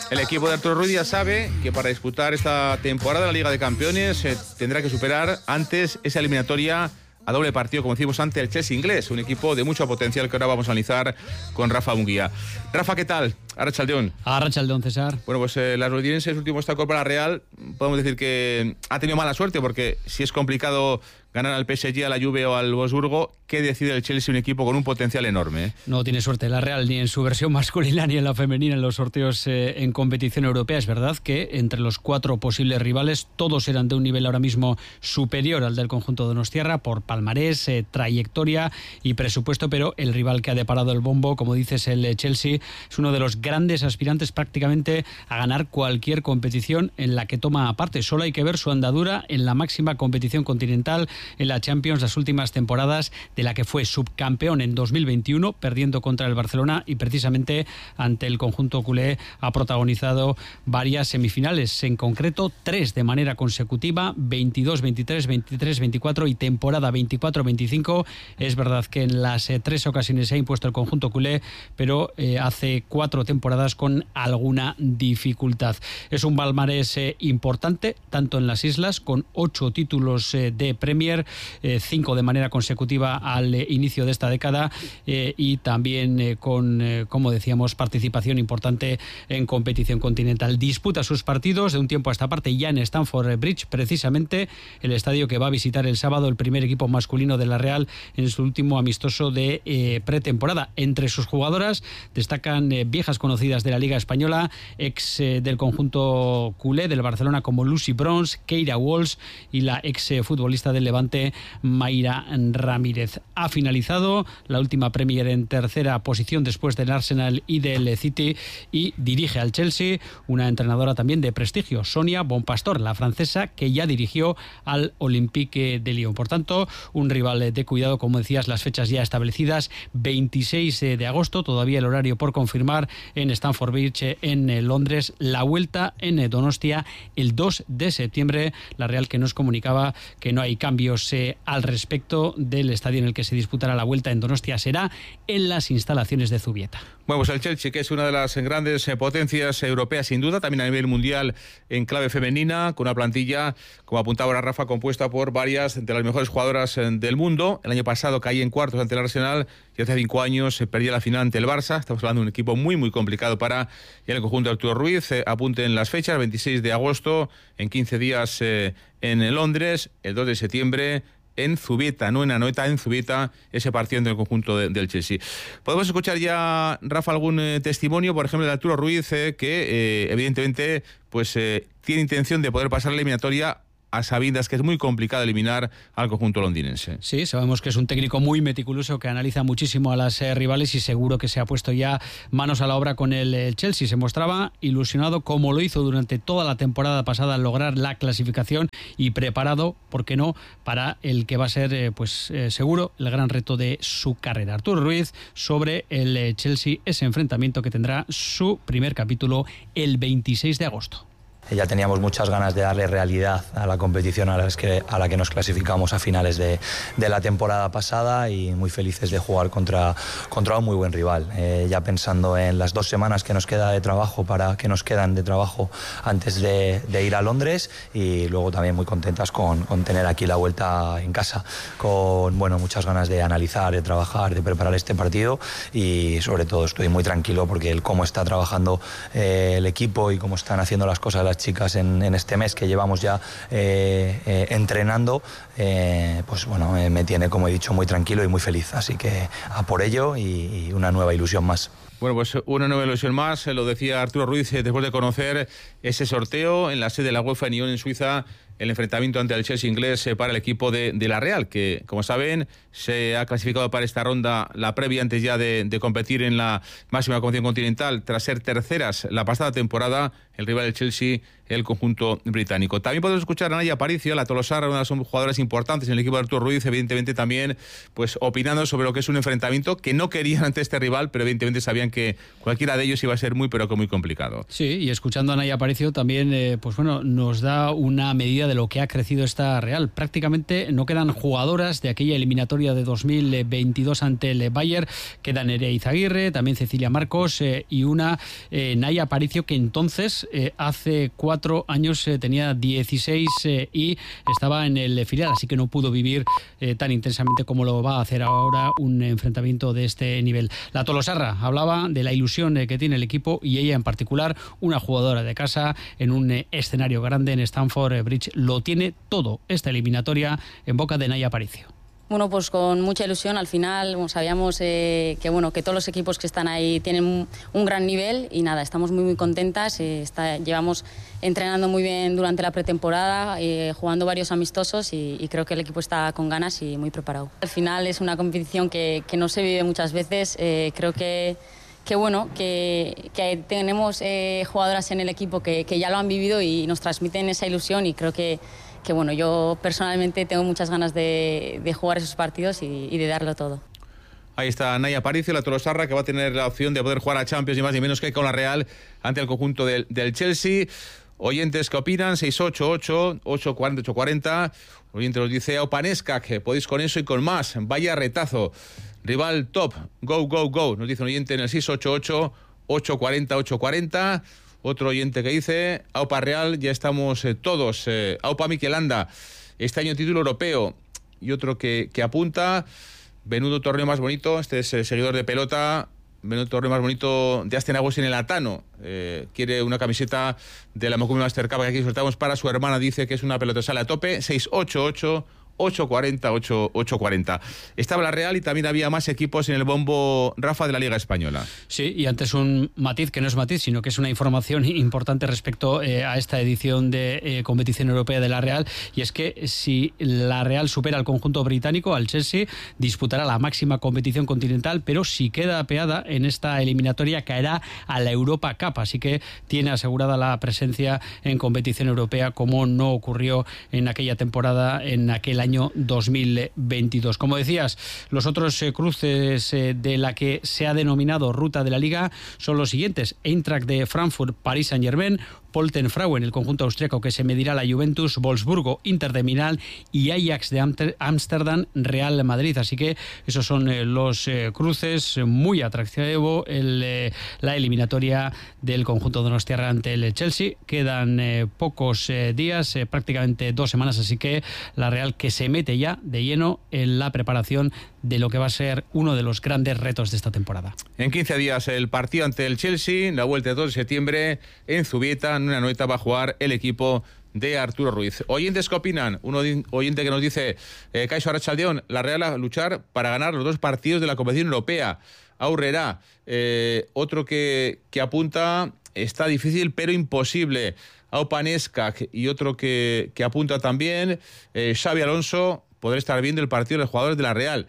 El equipo de Arturo Ruiz ya sabe que para disputar esta temporada de la Liga de Campeones tendrá que superar antes esa eliminatoria a doble partido, como decimos, ante el Chelsea inglés, un equipo de mucho potencial que ahora vamos a analizar con Rafa Munguía. Rafa, ¿qué tal? Arratsaldeón. Arratsaldeón, César. Bueno, pues las londinenses, último esta Copa Real, podemos decir que ha tenido mala suerte, porque si es complicado ganar al PSG, a la Juve o al Wolfsburgo, ¿qué decide el Chelsea, un equipo con un potencial enorme? No tiene suerte la Real ni en su versión masculina ni en la femenina en los sorteos en competición europea. Es verdad que entre los 4 posibles rivales todos eran de un nivel ahora mismo superior al del conjunto donostiarra por palmarés, trayectoria y presupuesto, pero el rival que ha deparado el bombo, como dices, el Chelsea, es uno de los grandes aspirantes prácticamente a ganar cualquier competición en la que toma parte. Solo hay que ver su andadura en la máxima competición continental, en la Champions, las últimas temporadas, de la que fue subcampeón en 2021, perdiendo contra el Barcelona, y precisamente ante el conjunto culé ha protagonizado varias semifinales, en concreto 3 de manera consecutiva, 22, 23, 23, 24 y temporada 24-25. Es verdad que en las 3 ocasiones se ha impuesto el conjunto culé, pero hace 4 temporadas con alguna dificultad. Es un palmarés importante, tanto en las islas, con 8 títulos de Premier, 5 de manera consecutiva al inicio de esta década, y también con, como decíamos, participación importante en competición continental. Disputa sus partidos de un tiempo a esta parte ya en Stamford Bridge, precisamente el estadio que va a visitar el sábado el primer equipo masculino de la Real en su último amistoso de pretemporada. Entre sus jugadoras destacan viejas conocidas de la Liga Española, ex del conjunto culé del Barcelona, como Lucy Bronze, Keira Walsh y la ex futbolista del Levante, Mayra Ramírez. Ha finalizado la última Premier en tercera posición después del Arsenal y del City, y dirige al Chelsea una entrenadora también de prestigio, Sonia Bonpastor, la francesa, que ya dirigió al Olympique de Lyon. Por tanto, un rival de cuidado, como decías, las fechas ya establecidas: 26 de agosto, todavía el horario por confirmar, en Stamford Bridge en Londres, la vuelta en Donostia el 2 de septiembre. La Real, que nos comunicaba que no hay cambios al respecto del estadio en el que se disputará la vuelta en Donostia, será en las instalaciones de Zubieta. Bueno, pues el Chelsea, que es una de las grandes potencias europeas sin duda, también a nivel mundial en clave femenina, con una plantilla, como apuntaba ahora Rafa, compuesta por varias de las mejores jugadoras del mundo. El año pasado caí en cuartos ante el Arsenal y hace 5 años se perdía la final ante el Barça. Estamos hablando de un equipo muy muy complicado para el conjunto de Arturo Ruiz. Apunten las fechas: 26 de agosto, en 15 días en Londres, el 2 de septiembre en Zubieta, no en Anoeta, en Zubieta, ese partido del conjunto del Chelsea. Podemos escuchar ya, Rafa, algún testimonio, por ejemplo, de Arturo Ruiz, que evidentemente pues tiene intención de poder pasar la eliminatoria, a sabiendas que es muy complicado eliminar al conjunto londinense. Sí, sabemos que es un técnico muy meticuloso, que analiza muchísimo a las rivales, y seguro que se ha puesto ya manos a la obra con el Chelsea. Se mostraba ilusionado, como lo hizo durante toda la temporada pasada, al lograr la clasificación, y preparado, ¿por qué no?, para el que va a ser seguro el gran reto de su carrera. Arturo Ruiz sobre el Chelsea, ese enfrentamiento que tendrá su primer capítulo el 26 de agosto. Ya teníamos muchas ganas de darle realidad a la competición a la que nos clasificamos a finales de la temporada pasada, y muy felices de jugar contra un muy buen rival. Ya pensando en las 2 semanas que nos quedan de trabajo antes de ir a Londres, y luego también muy contentas con tener aquí la vuelta en casa, con muchas ganas de analizar, de trabajar, de preparar este partido, y sobre todo estoy muy tranquilo porque el cómo está trabajando el equipo y cómo están haciendo las cosas las chicas en este mes que llevamos ya entrenando, me tiene, como he dicho, muy tranquilo y muy feliz. Así que a por ello, y una nueva ilusión más. Bueno, pues una nueva ilusión más, lo decía Arturo Ruiz después de conocer ese sorteo en la sede de la UEFA en Lyon, en Suiza, el enfrentamiento ante el Chelsea inglés para el equipo de la Real, que, como saben, se ha clasificado para esta ronda, la previa antes ya de competir en la máxima competición continental, tras ser terceras la pasada temporada, el rival del Chelsea, el conjunto británico. También podemos escuchar a Naya Aparicio, la tolosarra, una de las jugadoras importantes en el equipo de Arturo Ruiz, evidentemente también pues opinando sobre lo que es un enfrentamiento que no querían ante este rival, pero evidentemente sabían que cualquiera de ellos iba a ser muy, pero que muy complicado. Sí, y escuchando a Naya Aparicio también, nos da una medida memoria de lo que ha crecido esta Real. Prácticamente no quedan jugadoras de aquella eliminatoria de 2022 ante el Bayern. Quedan Nerea Izaguirre, también Cecilia Marcos y una Naya Aparicio, que entonces, hace 4 años, tenía 16 y estaba en el filial, así que no pudo vivir tan intensamente como lo va a hacer ahora un enfrentamiento de este nivel. La tolosarra hablaba de la ilusión que tiene el equipo y ella en particular, una jugadora de casa en un escenario grande en Stamford Bridge. Lo tiene todo esta eliminatoria en boca de Naya Aparicio. Bueno, pues con mucha ilusión. Al final sabíamos que todos los equipos que están ahí tienen un gran nivel y nada, estamos muy contentas. Llevamos entrenando muy bien durante la pretemporada, jugando varios amistosos y creo que el equipo está con ganas y muy preparado. Al final es una competición que no se vive muchas veces. Creo que tenemos jugadoras en el equipo que ya lo han vivido y nos transmiten esa ilusión, y creo que yo personalmente tengo muchas ganas de jugar esos partidos y de darlo todo. Ahí está Naya Aparicio, la tolosarra, que va a tener la opción de poder jugar a Champions, ni más ni menos que con la Real ante el conjunto del Chelsea. Oyentes que opinan, 688 840 840. Oyente nos dice: Aupanesca, que podéis con eso y con más. Vaya retazo. Rival top. Go, go, go. Nos dice un oyente en el 688 840 840. Otro oyente que dice: Aupa Real, ya estamos todos. Aupa Miquelanda, este año título europeo. Y otro que apunta: menudo torneo más bonito. Este es el seguidor de pelota. Menudo torneo más bonito de Astenagos en el Atano. Quiere una camiseta de la Mocumi Master Cup que aquí soltamos para su hermana. Dice que es una pelota sala a tope. 688 840 840. Estaba la Real y también había más equipos en el bombo, Rafa, de la Liga Española. Sí, y antes un matiz que no es matiz, sino que es una información importante respecto a esta edición de competición europea de la Real, y es que si la Real supera al conjunto británico, al Chelsea, disputará la máxima competición continental, pero si queda apeada en esta eliminatoria caerá a la Europa Cup, así que tiene asegurada la presencia en competición europea, como no ocurrió en aquella temporada, en aquel año 2022. Como decías, los otros cruces de la que se ha denominado Ruta de la Liga son los siguientes: Eintracht de Frankfurt, Paris Saint-Germain, Polten Frauen, el conjunto austriaco que se medirá a la Juventus, Wolfsburgo, Inter de Milán y Ajax de Ámsterdam, Real Madrid. Así que esos son los cruces. Muy atractivo la eliminatoria del conjunto donostiarra ante el Chelsea. Quedan pocos días, prácticamente 2 semanas, así que la Real que se mete ya de lleno en la preparación de lo que va a ser uno de los grandes retos de esta temporada. En 15 días el partido ante el Chelsea, la vuelta de 2 de septiembre en Zubieta, en una noche va a jugar el equipo de Arturo Ruiz. Oyentes que opinan, un oyente que nos dice: Caixo Arratsaldeon, la Real a luchar para ganar los 2 partidos de la competición europea. Aurrera, otro que apunta: está difícil pero imposible. Aupanesca, y otro que apunta también: Xavi Alonso, poder estar viendo el partido de los jugadores de la Real.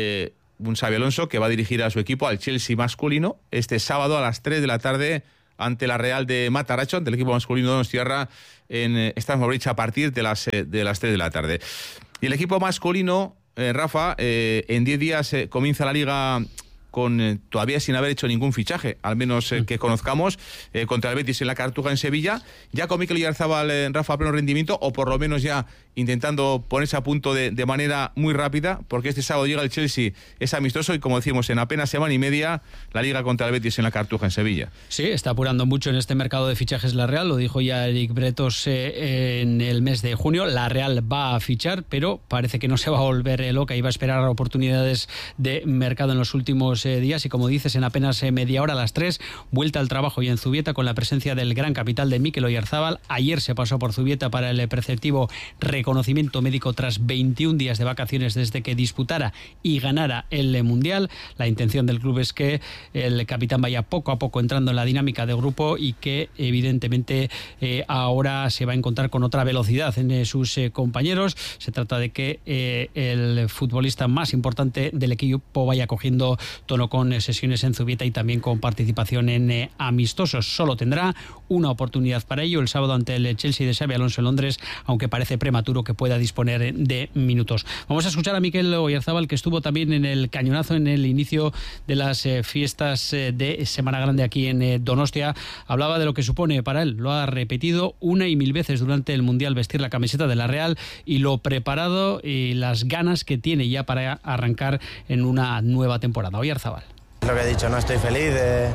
Un Xavi Alonso que va a dirigir a su equipo, al Chelsea masculino, este sábado a las 3 de la tarde ante la Real de Mataracho, del equipo masculino de Donostiarra, en Stamford Bridge a partir de las 3 de la tarde. Y el equipo masculino, Rafa, en 10 días comienza la Liga con todavía sin haber hecho ningún fichaje, al menos que conozcamos, contra el Betis en la Cartuja en Sevilla, ya con Mikel Oyarzabal, Rafa, a pleno rendimiento, o por lo menos ya intentando ponerse a punto de manera muy rápida, porque este sábado llega el Chelsea, es amistoso, y como decimos, en apenas semana y media la Liga contra el Betis en la Cartuja en Sevilla. Sí, está apurando mucho en este mercado de fichajes la Real, lo dijo ya Eric Bretos en el mes de junio. La Real va a fichar, pero parece que no se va a volver loca y va a esperar oportunidades de mercado en los últimos días, y como dices, en apenas media hora, a las 3, vuelta al trabajo y en Zubieta, con la presencia del gran capital de Mikel Oyarzabal. Ayer se pasó por Zubieta para el preceptivo reconocimiento médico tras 21 días de vacaciones desde que disputara y ganara el Mundial. La intención del club es que el capitán vaya poco a poco entrando en la dinámica de grupo y que evidentemente ahora se va a encontrar con otra velocidad en sus compañeros. Se trata de que el futbolista más importante del equipo vaya cogiendo tono con sesiones en Zubieta y también con participación en amistosos. Solo tendrá una oportunidad para ello el sábado ante el Chelsea de Xabi Alonso en Londres, aunque parece prematuro que pueda disponer de minutos. Vamos a escuchar a Mikel Oyarzabal, que estuvo también en el cañonazo en el inicio de las fiestas de Semana Grande aquí en Donostia. Hablaba de lo que supone para él, lo ha repetido una y mil veces durante el Mundial, vestir la camiseta de la Real, y lo preparado y las ganas que tiene ya para arrancar en una nueva temporada. Oyarzabal. Lo que he dicho, no estoy feliz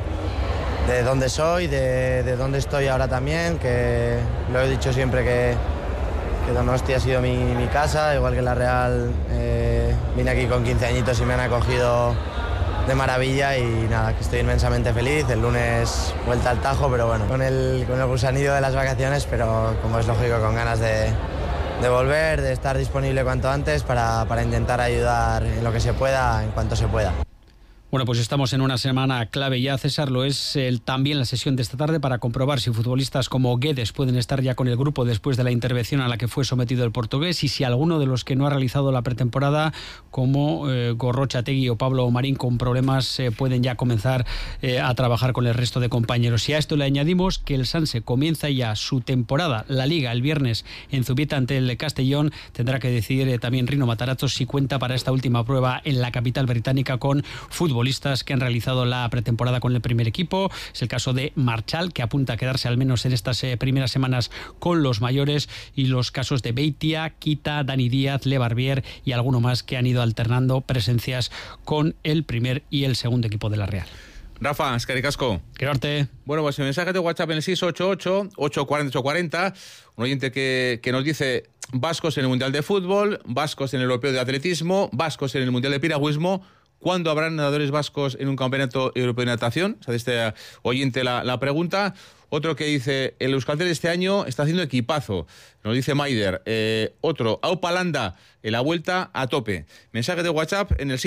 de dónde soy, de dónde estoy ahora también, que lo he dicho siempre que Donostia ha sido mi casa, igual que la Real. Vine aquí con 15 añitos y me han acogido de maravilla y nada, que estoy inmensamente feliz. El lunes vuelta al Tajo, pero bueno, con el gusanillo de las vacaciones, pero como es lógico, con ganas de volver, de estar disponible cuanto antes para intentar ayudar en lo que se pueda, en cuanto se pueda. Bueno, pues estamos en una semana clave ya, César. Lo es también la sesión de esta tarde para comprobar si futbolistas como Guedes pueden estar ya con el grupo después de la intervención a la que fue sometido el portugués, y si alguno de los que no ha realizado la pretemporada, como Gorrochategui o Pablo Marín, con problemas, pueden ya comenzar a trabajar con el resto de compañeros. Y a esto le añadimos que el Sanse comienza ya su temporada, la Liga, el viernes en Zubieta ante el Castellón. Tendrá que decidir también Rino Matarazzo si cuenta para esta última prueba en la capital británica con futbolistas que han realizado la pretemporada con el primer equipo. Es el caso de Marchal, que apunta a quedarse al menos en estas primeras semanas con los mayores, y los casos de Beitia, Quita, Dani Díaz, Le Barbier y alguno más que han ido alternando presencias con el primer y el segundo equipo de la Real. Rafa, eskerrik asko. Quedarte. Bueno, pues el mensaje de WhatsApp en el 688-840-840, un oyente que nos dice: vascos en el Mundial de Fútbol, vascos en el Europeo de Atletismo, vascos en el Mundial de Piragüismo. ¿Cuándo habrán nadadores vascos en un campeonato europeo de natación? O sea, de este oyente la pregunta. Otro que dice: el Euskaltel este año está haciendo equipazo. Nos dice Maider. Otro: Aupa Landa, en la vuelta a tope. Mensaje de WhatsApp en el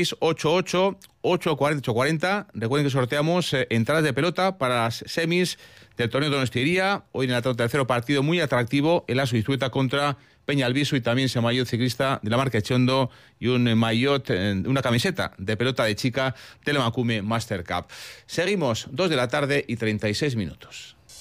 688-840-840. Recuerden que sorteamos entradas de pelota para las semis del torneo de Donostiaria. Hoy en el tercero partido muy atractivo, el Asu Izueta contra Peñalviso, y también ese maillot ciclista de la marca Echondo y un maillot, una camiseta de pelota de chica del Emakume Master Cup. Seguimos, 2 de la tarde y 36 minutos.